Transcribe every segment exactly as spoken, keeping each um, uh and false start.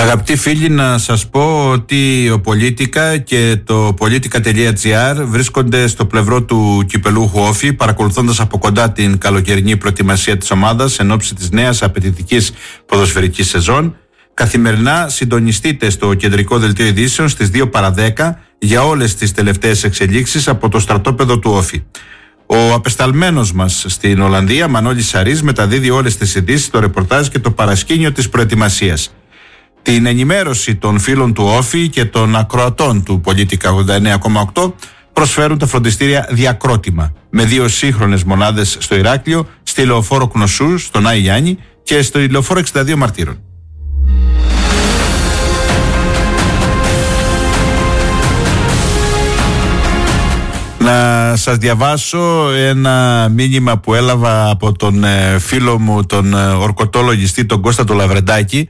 Αγαπητοί φίλοι, να σας πω ότι ο Πολίτικα και το Politica.gr βρίσκονται στο πλευρό του κυπελούχου Όφη, παρακολουθώντας από κοντά την καλοκαιρινή προετοιμασία της ομάδας εν ώψη της νέας απαιτητικής ποδοσφαιρικής σεζόν. Καθημερινά συντονιστείτε στο κεντρικό δελτίο ειδήσεων στις δύο παρά δέκα για όλες τις τελευταίες εξελίξεις από το στρατόπεδο του Όφη. Ο απεσταλμένος μας στην Ολλανδία, Μανώλης Σαρής, μεταδίδει όλες τις ειδήσεις, το ρεπορτάζ και το παρασκήνιο της προετοιμασίας. Την ενημέρωση των φίλων του Όφη και των ακροατών του Πολίτικα ογδόντα εννέα κόμμα οκτώ προσφέρουν τα φροντιστήρια Διακρότημα, με δύο σύγχρονες μονάδες στο Ηράκλειο, στη Λεωφόρο Κνωσού, στον Άη Γιάννη και στο Λεωφόρο εξήντα δύο Μαρτύρων. Να σας διαβάσω ένα μήνυμα που έλαβα από τον ε, φίλο μου, τον ε, ορκωτολογιστή, τον Κώστα τον Λαβρεντάκη,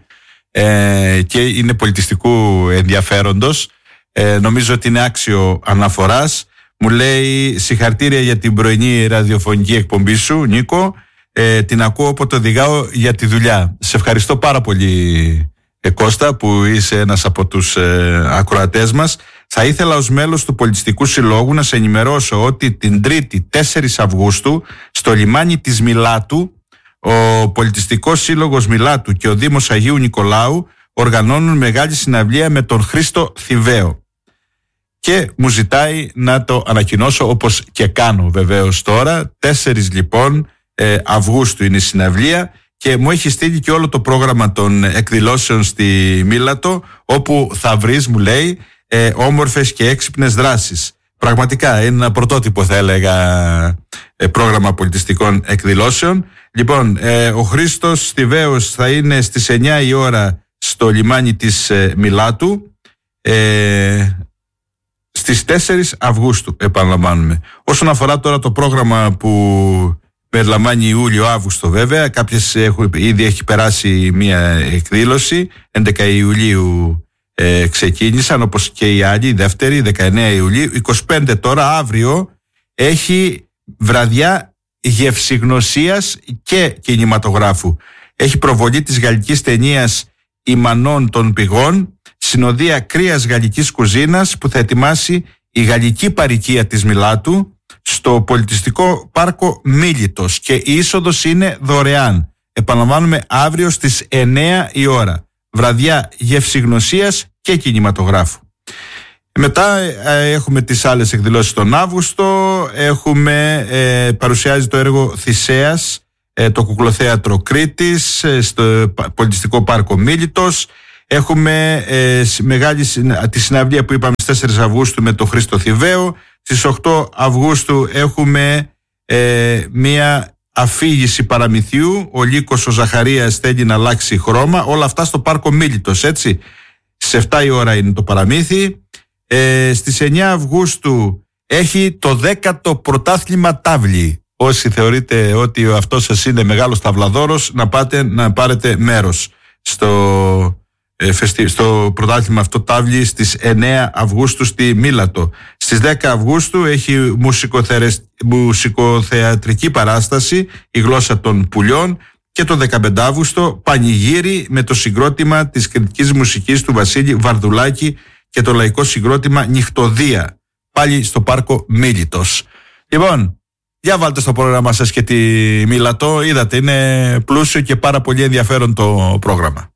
ε, και είναι πολιτιστικού ενδιαφέροντος. Ε, νομίζω ότι είναι άξιο αναφοράς. Μου λέει: συγχαρητήρια για την πρωινή ραδιοφωνική εκπομπή σου, Νίκο. Ε, την ακούω όποτε οδηγάω για τη δουλειά. Σε ευχαριστώ πάρα πολύ, ε, Κώστα, που είσαι ένας από τους ε, ακροατές μας. Θα ήθελα ως μέλος του Πολιτιστικού Συλλόγου να σε ενημερώσω ότι την Τρίτη τέσσερις Αυγούστου στο λιμάνι της Μιλάτου ο Πολιτιστικός Σύλλογος Μιλάτου και ο Δήμος Αγίου Νικολάου οργανώνουν μεγάλη συναυλία με τον Χρήστο Θηβαίο. Και μου ζητάει να το ανακοινώσω, όπως και κάνω βεβαίως τώρα. τέσσερις λοιπόν ε, Αυγούστου είναι η συναυλία και μου έχει στείλει και όλο το πρόγραμμα των εκδηλώσεων στη Μίλατο, όπου θα βρεις, μου λέει, ε, όμορφες και έξυπνες δράσεις. Πραγματικά είναι ένα πρωτότυπο, θα έλεγα, ε, πρόγραμμα πολιτιστικών εκδηλώσεων. Λοιπόν, ε, ο Χρήστος Θηβαίος θα είναι στις εννιά η ώρα στο λιμάνι της ε, Μιλάτου, ε, στις τέσσερις Αυγούστου, επαναλαμβάνουμε. Όσον αφορά τώρα το πρόγραμμα που περιλαμβάνει Ιούλιο-Αύγουστο, βέβαια, κάποιες έχουν, ήδη έχει περάσει μία εκδήλωση, έντεκα Ιουλίου ε, ξεκίνησαν, όπως και οι άλλοι, η δεύτερη, δεκαεννέα Ιουλίου, είκοσι πέντε τώρα, αύριο, έχει βραδιά γευσηγνωσίας και κινηματογράφου. Έχει προβολή της γαλλικής ταινίας «Η Μανών των Πηγών», συνοδεία κρύας γαλλικής κουζίνας που θα ετοιμάσει η γαλλική παροικία της Μιλάτου στο πολιτιστικό πάρκο Μίλιτος, και η είσοδος είναι δωρεάν. Επαναλαμβάνουμε, αύριο στις εννέα η ώρα. Βραδιά γευσηγνωσίας και κινηματογράφου. Μετά ε, έχουμε τις άλλες εκδηλώσεις τον Αύγουστο. Έχουμε, ε, παρουσιάζει το έργο Θησέας, ε, το Κουκλοθέατρο Κρήτης, ε, στο πολιτιστικό πάρκο Μίλιτος. Έχουμε ε, μεγάλη, τη συναυλία που είπαμε στις τέσσερις Αυγούστου με τον Χρήστο Θηβαίο. Στις οκτώ Αυγούστου έχουμε ε, μία αφήγηση παραμυθιού. Ο Λύκος ο Ζαχαρίας θέλει να αλλάξει χρώμα. Όλα αυτά στο πάρκο Μίλιτος, έτσι. Στις επτά η ώρα είναι το παραμύθι. Ε, στις εννιά Αυγούστου έχει το δέκατο πρωτάθλημα τάβλη. Όσοι θεωρείτε ότι αυτός σας είναι μεγάλος ταυλαδόρος, να πάτε να πάρετε μέρος στο, ε, φεστι... στο πρωτάθλημα αυτό τάβλη στις εννέα Αυγούστου στη Μίλατο. Στις δέκα Αυγούστου έχει μουσικοθερεσ... μουσικοθεατρική παράσταση «Η γλώσσα των πουλιών», και το δεκαπέντε Αυγούστου πανηγύρι με το συγκρότημα της κριτικής μουσικής του Βασίλη Βαρδουλάκη και το λαϊκό συγκρότημα Νυχτοδία, πάλι στο πάρκο Μίλιτος. Λοιπόν, για βάλτε στο πρόγραμμα σας και τη Μίλατο. Είδατε, είναι πλούσιο και πάρα πολύ ενδιαφέρον το πρόγραμμα.